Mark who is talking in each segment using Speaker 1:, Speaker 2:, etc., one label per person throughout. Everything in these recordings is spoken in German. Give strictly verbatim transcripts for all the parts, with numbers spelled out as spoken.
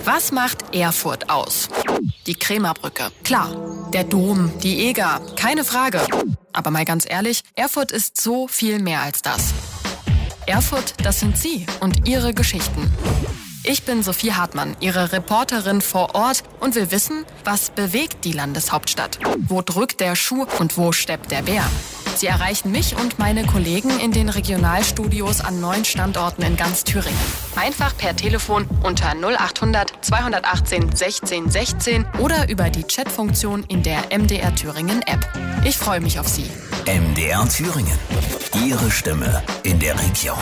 Speaker 1: Was macht Erfurt aus? Die Krämerbrücke. Klar. Der Dom, die Eger. Keine Frage. Aber mal ganz ehrlich, Erfurt ist so viel mehr als das. Erfurt, das sind Sie und Ihre Geschichten. Ich bin Sophie Hartmann, Ihre Reporterin vor Ort und will wissen, was bewegt die Landeshauptstadt? Wo drückt der Schuh und wo steppt der Bär? Sie erreichen mich und meine Kollegen in den Regionalstudios an neun Standorten in ganz Thüringen. Einfach per Telefon unter null achthundert zweihundertachtzehn sechzehn sechzehn oder über die Chatfunktion in der M D R Thüringen App. Ich freue mich auf Sie.
Speaker 2: M D R Thüringen. Ihre Stimme in der Region.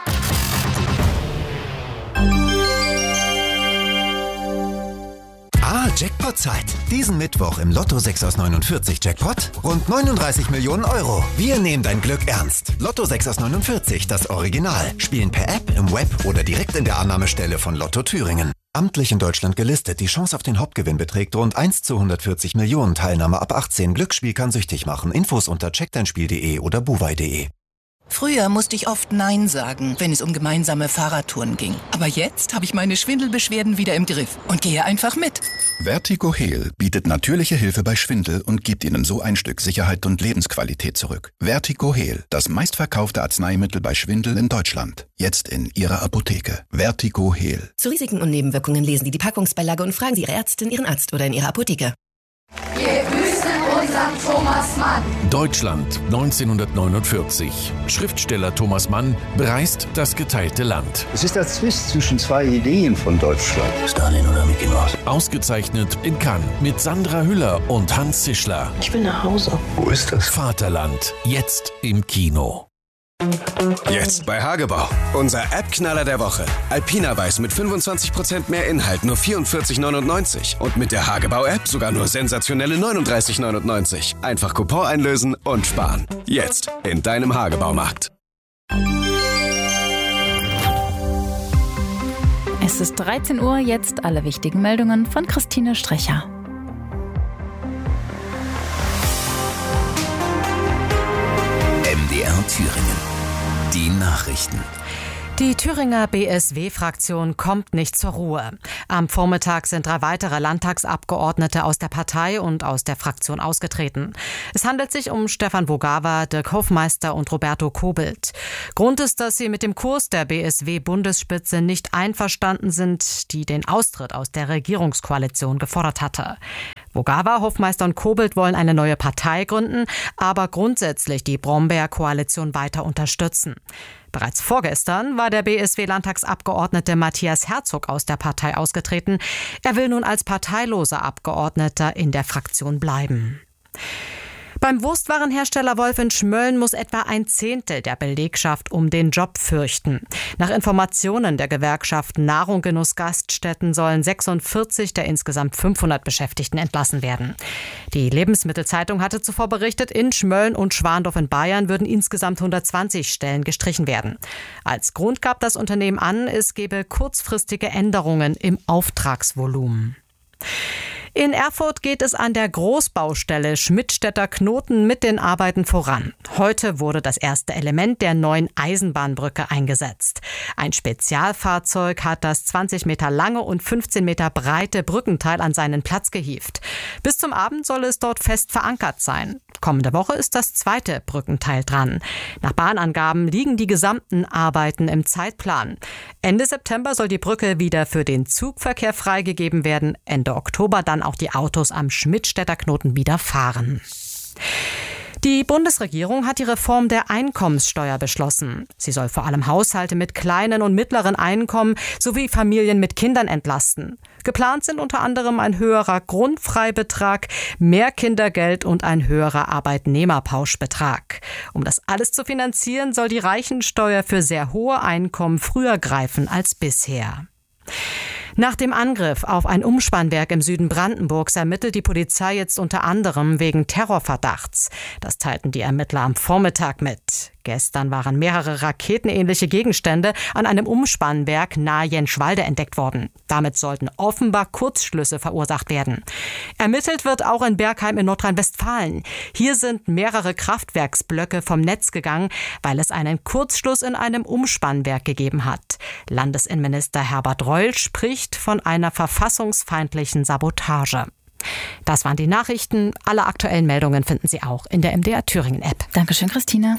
Speaker 3: Ah, Jackpot-Zeit. Diesen Mittwoch im Lotto sechs aus neunundvierzig Jackpot rund neununddreißig Millionen Euro. Wir nehmen dein Glück ernst. Lotto sechs aus neunundvierzig, das Original. Spielen per App, im Web oder direkt in der Annahmestelle von Lotto Thüringen. Amtlich in Deutschland gelistet. Die Chance auf den Hauptgewinn beträgt rund eins zu hundertvierzig Millionen. Teilnahme ab achtzehn. Glücksspiel kann süchtig machen. Infos unter check dein spiel punkt de oder buwei punkt de.
Speaker 4: Früher musste ich oft Nein sagen, wenn es um gemeinsame Fahrradtouren ging. Aber jetzt habe ich meine Schwindelbeschwerden wieder im Griff und gehe einfach mit.
Speaker 5: Vertigo Heal bietet natürliche Hilfe bei Schwindel und gibt Ihnen so ein Stück Sicherheit und Lebensqualität zurück. Vertigo Heal, das meistverkaufte Arzneimittel bei Schwindel in Deutschland. Jetzt in Ihrer Apotheke. Vertigo Heal.
Speaker 6: Zu Risiken und Nebenwirkungen lesen Sie die Packungsbeilage und fragen Sie Ihre Ärztin, Ihren Arzt oder in Ihrer Apotheke.
Speaker 7: Wir grüßen unseren Thomas Mann.
Speaker 8: Deutschland neunzehnhundertneunundvierzig. Schriftsteller Thomas Mann bereist das geteilte Land.
Speaker 9: Es ist der Zwist zwischen zwei Ideen von Deutschland.
Speaker 2: Stalin oder Mickey Mouse?
Speaker 8: Ausgezeichnet in Cannes mit Sandra Hüller und Hans Zischler.
Speaker 10: Ich will nach Hause.
Speaker 9: Wo ist das?
Speaker 8: Vaterland, jetzt im Kino.
Speaker 11: Jetzt bei Hagebau. Unser App-Knaller der Woche. Alpina Weiß mit fünfundzwanzig Prozent mehr Inhalt, nur vierundvierzig neunundneunzig. Und mit der Hagebau-App sogar nur sensationelle neununddreißig neunundneunzig. Einfach Coupon einlösen und sparen. Jetzt in deinem Hagebaumarkt.
Speaker 12: Es ist dreizehn Uhr, jetzt alle wichtigen Meldungen von Christine Strecher.
Speaker 2: M D R Thüringen. Die Nachrichten.
Speaker 13: Die Thüringer B S W-Fraktion kommt nicht zur Ruhe. Am Vormittag sind drei weitere Landtagsabgeordnete aus der Partei und aus der Fraktion ausgetreten. Es handelt sich um Stefan Vogava, Dirk Hofmeister und Roberto Kobelt. Grund ist, dass sie mit dem Kurs der B S W-Bundesspitze nicht einverstanden sind, die den Austritt aus der Regierungskoalition gefordert hatte. Vogava, Hofmeister und Kobelt wollen eine neue Partei gründen, aber grundsätzlich die Brombeer-Koalition weiter unterstützen. Bereits vorgestern war der B S W-Landtagsabgeordnete Matthias Herzog aus der Partei ausgetreten. Er will nun als parteiloser Abgeordneter in der Fraktion bleiben. Beim Wurstwarenhersteller Wolf in Schmölln muss etwa ein Zehntel der Belegschaft um den Job fürchten. Nach Informationen der Gewerkschaft Nahrung Genuss Gaststätten sollen sechsundvierzig der insgesamt fünfhundert Beschäftigten entlassen werden. Die Lebensmittelzeitung hatte zuvor berichtet, in Schmölln und Schwandorf in Bayern würden insgesamt hundertzwanzig Stellen gestrichen werden. Als Grund gab das Unternehmen an, es gebe kurzfristige Änderungen im Auftragsvolumen. In Erfurt geht es an der Großbaustelle Schmidtstädter Knoten mit den Arbeiten voran. Heute wurde das erste Element der neuen Eisenbahnbrücke eingesetzt. Ein Spezialfahrzeug hat das zwanzig Meter lange und fünfzehn Meter breite Brückenteil an seinen Platz gehievt. Bis zum Abend soll es dort fest verankert sein. Kommende Woche ist das zweite Brückenteil dran. Nach Bahnangaben liegen die gesamten Arbeiten im Zeitplan. Ende September soll die Brücke wieder für den Zugverkehr freigegeben werden. Ende Oktober dann auch die Autos am Schmidtstädter Knoten wieder fahren. Die Bundesregierung hat die Reform der Einkommenssteuer beschlossen. Sie soll vor allem Haushalte mit kleinen und mittleren Einkommen sowie Familien mit Kindern entlasten. Geplant sind unter anderem ein höherer Grundfreibetrag, mehr Kindergeld und ein höherer Arbeitnehmerpauschbetrag. Um das alles zu finanzieren, soll die Reichensteuer für sehr hohe Einkommen früher greifen als bisher. Nach dem Angriff auf ein Umspannwerk im Süden Brandenburgs ermittelt die Polizei jetzt unter anderem wegen Terrorverdachts. Das teilten die Ermittler am Vormittag mit. Gestern waren mehrere raketenähnliche Gegenstände an einem Umspannwerk nahe Jenschwalde entdeckt worden. Damit sollten offenbar Kurzschlüsse verursacht werden. Ermittelt wird auch in Bergheim in Nordrhein-Westfalen. Hier sind mehrere Kraftwerksblöcke vom Netz gegangen, weil es einen Kurzschluss in einem Umspannwerk gegeben hat. Landesinnenminister Herbert Reul spricht von einer verfassungsfeindlichen Sabotage. Das waren die Nachrichten. Alle aktuellen Meldungen finden Sie auch in der M D R Thüringen App.
Speaker 12: Dankeschön, Christine.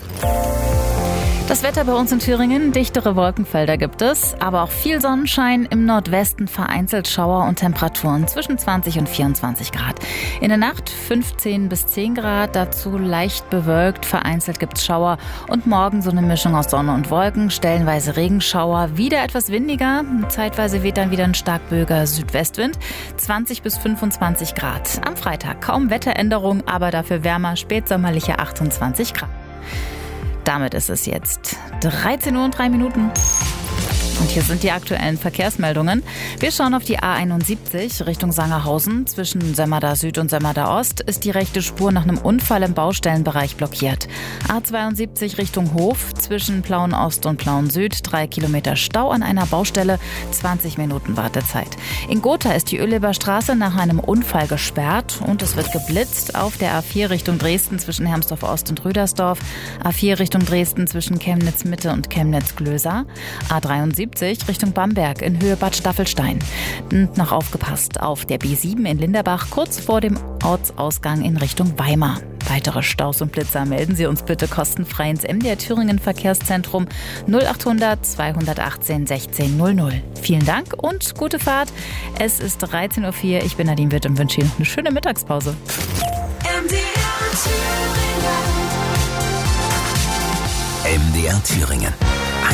Speaker 12: Das Wetter bei uns in Thüringen, dichtere Wolkenfelder gibt es, aber auch viel Sonnenschein, im Nordwesten vereinzelt Schauer und Temperaturen zwischen zwanzig und vierundzwanzig Grad. In der Nacht fünfzehn bis zehn Grad, dazu leicht bewölkt, vereinzelt gibt es Schauer und morgen so eine Mischung aus Sonne und Wolken, stellenweise Regenschauer, wieder etwas windiger, zeitweise weht dann wieder ein stark böiger Südwestwind, zwanzig bis fünfundzwanzig Grad. Am Freitag kaum Wetteränderung, aber dafür wärmer, spätsommerliche achtundzwanzig Grad. Damit ist es jetzt dreizehn Uhr und drei Minuten. Und hier sind die aktuellen Verkehrsmeldungen. Wir schauen auf die A einundsiebzig Richtung Sangerhausen. Zwischen Semmerda Süd und Semmerda Ost ist die rechte Spur nach einem Unfall im Baustellenbereich blockiert. A zweiundsiebzig Richtung Hof. Zwischen Plauen Ost und Plauen Süd. Drei Kilometer Stau an einer Baustelle. zwanzig Minuten Wartezeit. In Gotha ist die Öleber Straße nach einem Unfall gesperrt. Und es wird geblitzt auf der A vier Richtung Dresden zwischen Hermsdorf Ost und Rüdersdorf. A vier Richtung Dresden zwischen Chemnitz Mitte und Chemnitz Glöser. A dreiundsiebzig Richtung Bamberg in Höhe Bad Staffelstein. Und noch aufgepasst auf der B sieben in Linderbach kurz vor dem Ortsausgang in Richtung Weimar. Weitere Staus und Blitzer melden Sie uns bitte kostenfrei ins M D R Thüringen Verkehrszentrum null achthundert zweihundertachtzehn sechzehn null null. Vielen Dank und gute Fahrt. Es ist dreizehn Uhr vier. Ich bin Nadine Wirth und wünsche Ihnen eine schöne Mittagspause.
Speaker 2: M D R Thüringen. M D R Thüringen.